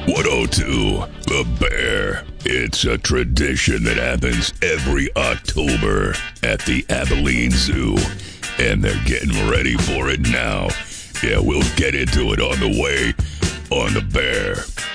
102, The Bear. It's a tradition that happens every October at the Abilene Zoo, and they're getting ready for it now. Yeah, we'll get into it on the way on The Bear.